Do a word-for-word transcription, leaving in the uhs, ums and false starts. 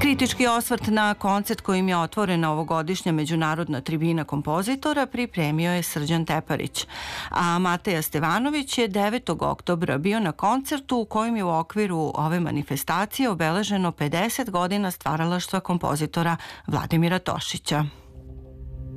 Kritički osvrt na koncert kojim je otvorena ovogodišnja međunarodna tribina kompozitora pripremio je Srđan Teparić, a Mateja Stevanović je devetog oktobra bio na koncertu u kojem je u okviru ove manifestacije obeleženo pedeset godina stvaralaštva kompozitora Vladimira Tošića.